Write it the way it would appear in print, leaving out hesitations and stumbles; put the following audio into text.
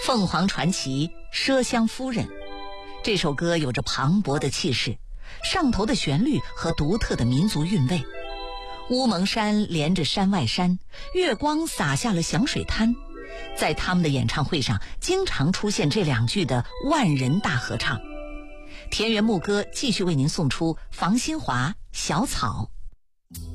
凤凰传奇《麝香夫人》这首歌有着磅礴的气势，上头的旋律和独特的民族韵味。乌蒙山连着山外山，月光洒下了响水滩。在他们的演唱会上，经常出现这两句的万人大合唱。田园牧歌继续为您送出房新华《小草》。